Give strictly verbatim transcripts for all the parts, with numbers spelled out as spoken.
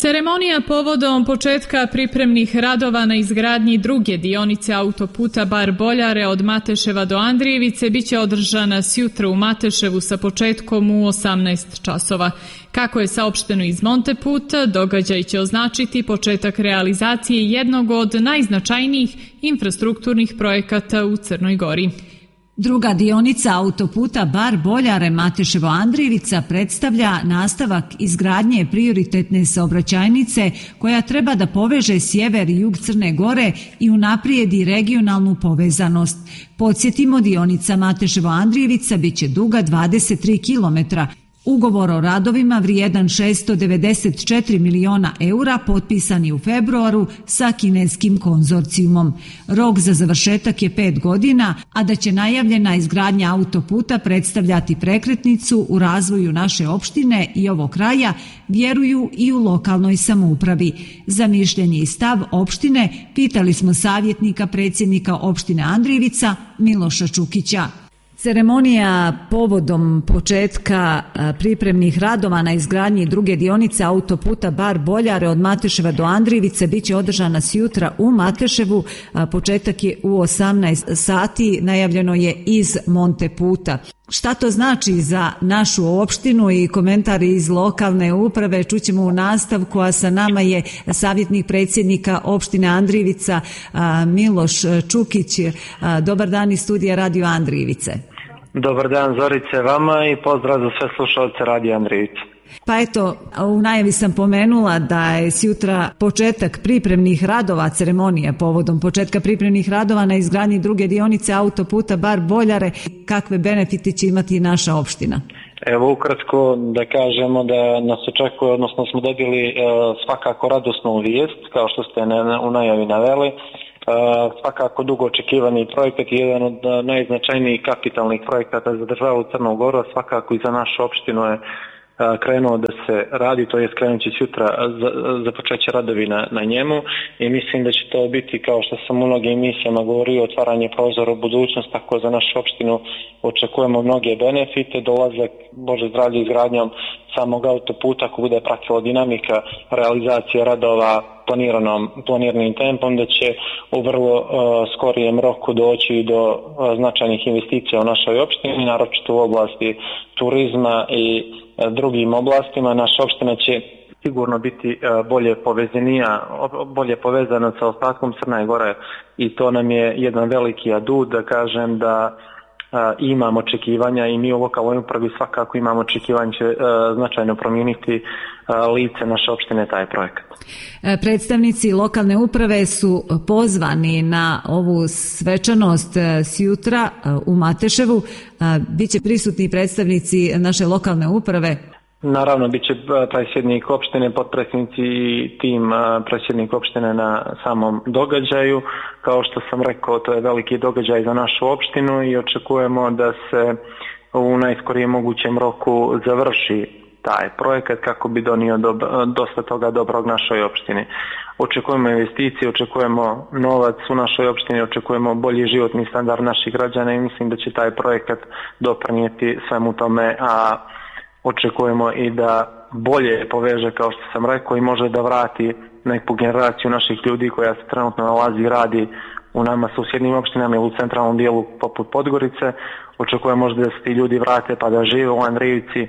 Ceremonija povodom početka pripremnih radova na izgradnji druge dionice autoputa Bar-Boljare od Mateševa do Andrijevice biće održana sjutra u Mateševu sa početkom u osamnaest časova. Kako je saopšteno iz Monteputa, događaj će označiti početak realizacije jednog od najznačajnijih infrastrukturnih projekata u Crnoj Gori. Druga dionica autoputa Bar-Boljare Mateševo-Andrijevica predstavlja nastavak izgradnje prioritetne saobraćajnice koja treba da poveže sjever i jug Crne Gore i unaprijedi regionalnu povezanost. Podsjetimo, dionica Mateševo-Andrijevica biće duga dvadeset tri kilometra. Ugovor o radovima vrijedan šesto devedeset četiri miliona eura potpisan je u februaru sa kineskim konzorcijumom. Rok za završetak je pet godina, a da će najavljena izgradnja autoputa predstavljati prekretnicu u razvoju naše opštine i ovog kraja, vjeruju i u lokalnoj samoupravi. Za mišljenje i stav opštine pitali smo savjetnika predsjednika opštine Andrijevica Miloša Čukića. Ceremonija povodom početka pripremnih radova na izgradnji druge dionice autoputa Bar-Boljare od Mateševa do Andrijevice biće održana sjutra u Mateševu. Početak je u osamnaest sati, najavljeno je iz Monteputa. Šta to znači za našu opštinu i komentari iz lokalne uprave čućemo u nastavku, a sa nama je savjetnik predsjednika opštine Andrijevica Miloš Čukić. Dobar dan iz studija Radio Andrijevice. Dobar dan Zorice vama i pozdrav za sve slušalce Radio Andrijevice. Pa eto, u najavi sam pomenula da je sjutra početak pripremnih radova, ceremonija povodom početka pripremnih radova na izgradnji druge dionice autoputa Bar-Boljare. Kakve benefite će imati naša opština? Evo ukratko da kažemo da nas očekuje, odnosno smo dobili e, svakako radosnu vijest, kao što ste ne, u najavi naveli. Uh, svakako dugo očekivani projekat je jedan od uh, najznačajnijih kapitalnih projekata za državu Crnu Goru, svakako i za našu opštinu je uh, krenuo da se radi, to je krenut će sutra za, za počeće radovi na, na njemu i mislim da će to biti, kao što sam u mnogim emisijama govorio, otvaranje prozora u budućnost, tako za našu opštinu očekujemo mnoge benefite, dolazak, Bože zdravlje, izgradnjom samog autoputa ako bude pratila dinamika realizacije radova planiranom, planiranim tempom, da će u vrlo uh, skorijem roku doći do uh, značajnih investicija u našoj opštini, naročito u oblasti turizma i uh, drugim oblastima. Naša opština će sigurno biti uh, bolje povezanija, bolje povezana sa ostatkom Crne Gore i to nam je jedan veliki adut, da kažem da Uh, imamo očekivanja i mi u lokalnoj upravi svakako imamo očekivanje će uh, značajno promijeniti uh, lice naše opštine taj projekat. Predstavnici lokalne uprave su pozvani na ovu svečanost sjutra u Mateševu. Biće prisutni predstavnici naše lokalne uprave. Naravno, bit će predsjednik opštine, potpredsjednici i tim predsjednik opštine na samom događaju. Kao što sam rekao, to je veliki događaj za našu opštinu i očekujemo da se u najskorijem mogućem roku završi taj projekat kako bi donio do, dosta toga dobrog našoj opštini. Očekujemo investicije, očekujemo novac u našoj opštini, očekujemo bolji životni standard naših građana i mislim da će taj projekat doprinijeti svemu tome, a očekujemo i da bolje poveže, kao što sam rekao, i može da vrati neku generaciju naših ljudi koja se trenutno nalazi i radi u nama susjednim opštinama ili u centralnom dijelu poput Podgorice. Očekujemo možda da se ti ljudi vrate pa da žive u Andrijevici.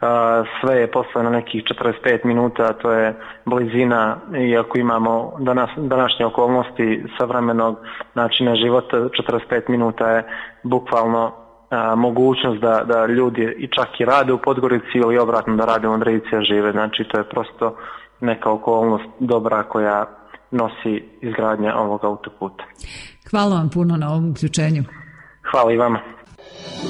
Sve je posle na nekih četrdeset pet minuta, to je blizina, iako imamo danas, današnje okolnosti savremenog načina života, četrdeset pet minuta je bukvalno A, mogućnost da, da ljudi i čak i rade u Podgorici ili obratno da rade u Andrijevici a žive. Znači to je prosto neka okolnost dobra koja nosi izgradnja ovog autoputa. Hvala vam puno na ovom uključenju. Hvala i vama.